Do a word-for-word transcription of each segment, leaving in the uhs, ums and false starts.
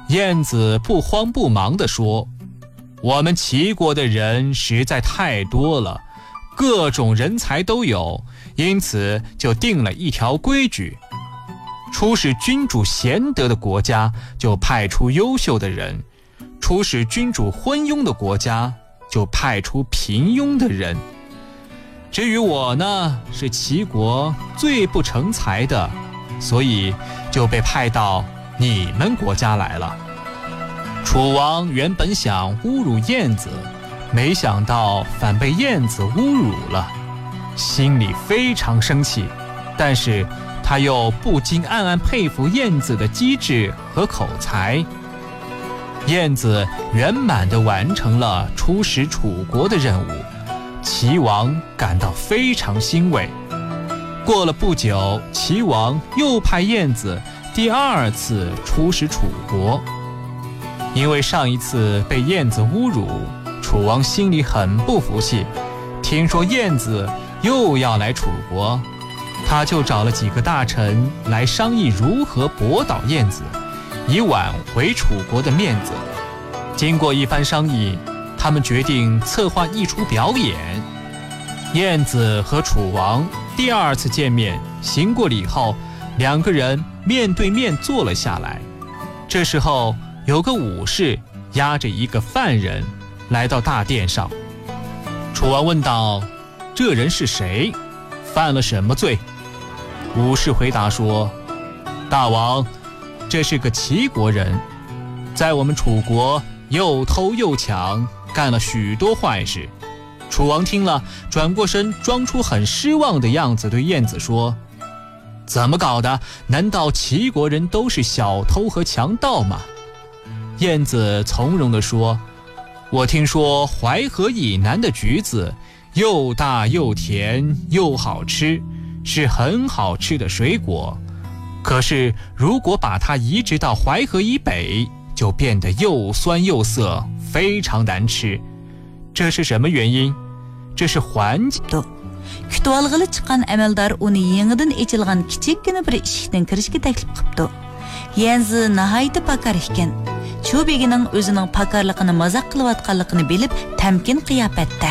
燕子不慌不忙地说，我们齐国的人实在太多了，各种人才都有，因此就定了一条规矩，出使君主贤德的国家就派出优秀的人，出使君主昏庸的国家就派出平庸的人。至于我呢，是齐国最不成才的，所以就被派到你们国家来了。楚王原本想侮辱燕子，没想到反被燕子侮辱了，心里非常生气，但是他又不禁暗暗佩服燕子的机智和口才。燕子圆满地完成了出使楚国的任务，齐王感到非常欣慰。过了不久，齐王又派燕子第二次出使楚国。因为上一次被燕子侮辱，楚王心里很不服气，听说燕子又要来楚国，他就找了几个大臣来商议如何驳倒燕子，以挽回楚国的面子。经过一番商议，他们决定策划一出表演。燕子和楚王第二次见面，行过礼后，两个人面对面坐了下来。这时候有个武士押着一个犯人来到大殿上。楚王问道，这人是谁？犯了什么罪？武士回答说，大王，这是个齐国人，在我们楚国又偷又抢，干了许多坏事。楚王听了，转过身，装出很失望的样子，对燕子说，怎么搞的？难道齐国人都是小偷和强盗吗？燕子从容地说，我听说淮河以南的橘子又大又甜又好吃，是很好吃的水果，可是如果把它移植到淮河以北，就变得又酸又涩，非常难吃。这是什么原因？这是环境。 Kütüp algılı çıkan əməldar onu yenidən açılğan kiçikkina bir eshikdən kirishga taklif qilibdi. Yanzi nihoyatda pakar ekan. Chu begining o'zining pakarligini mazoq qilayotganligini bilib, tamkin qiyofatda.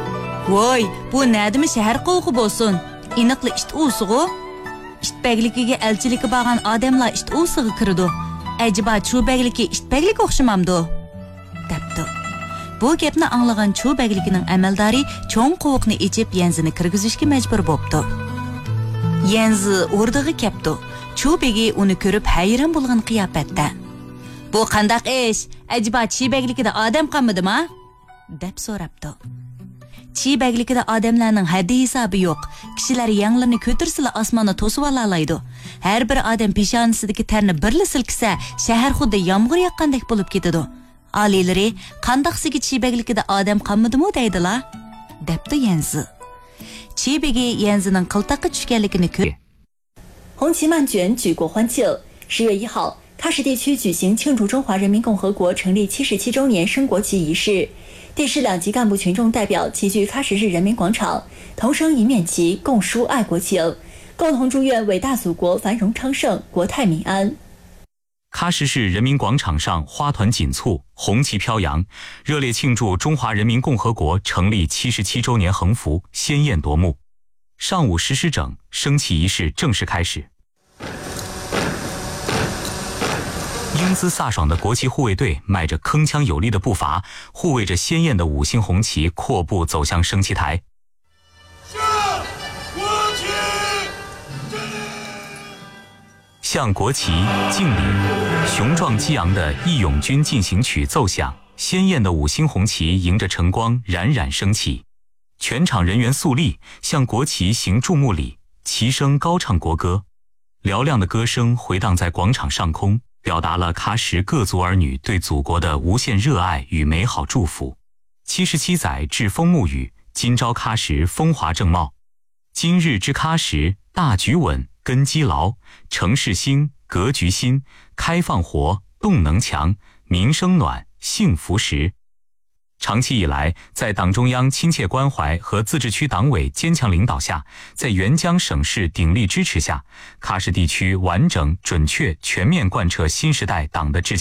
Voy, bu nadimi shahar qo'g'i bo'lsin? Iniqli it usig'i? Itbagligiga elchilikka borgan odamlar it usig'i kirdi. Ajiba chu bagligi itbagliga o'xshamamdi? Debdi. Bu gapni anglagan chu bagligining amaldori cho'ng qovoqni ichib Yanzini kirgizishga majbur bo'pti. Yanzi o'rdig'i kapdi. Chu begi uni ko'rib hayron bo'lgan qiyofatda. Bu qandaq ish? Ajiba chi bagligida odam qolmadimi? deb so'rabdi. Chi bagligida odamlarning haddi hisobi yo'q. Kishilar yanglarni ko'tirsila osmonni to'sib olalaydi. Har bir odam peshonasidagi tarni birla silkisa, shahar xuddi yomg'ir yoqqandek bo'lib ketadi. Aliylari qandaqsiga chi bagligida odam qolmadimi deydilar? debdi Yanzi. Chi begi Yanzining qiltaqqa tushganligini ko'rdi. 红旗漫卷举国欢庆。十月一号，喀什地区举行庆祝中华人民共和国成立七十七周年升国旗仪式。地市两级干部群众代表齐聚喀什市人民广场，同声一面旗，共抒爱国情，共同祝愿伟大祖国繁荣昌盛，国泰民安。 喀什市人民广场上花团锦簇，红旗飘扬，热烈庆祝中华人民共和国成立七十七周年横幅鲜艳夺目。上午十时整，升旗仪式正式开始。英姿飒爽的国旗护卫队迈着铿锵有力的步伐，护卫着鲜艳的五星红旗，阔步走向升旗台。向国旗敬礼，雄壮激昂的义勇军进行曲奏响，鲜艳的五星红旗迎着晨光冉冉升起。全场人员肃立，向国旗行注目礼，齐声高唱国歌。嘹亮的歌声回荡在广场上空，表达了喀什各族儿女对祖国的无限热爱与美好祝福。七十七载栉风沐雨，今朝喀什风华正茂。今日之喀什，大局稳，根基牢，城市兴，格局新，开放活，动能强，民生暖，幸福实。长期以来，在党中央亲切关怀和自治区党委坚强领导下，在沅江省市鼎力支持下，喀什地区完整、准确、全面贯彻新时代党的治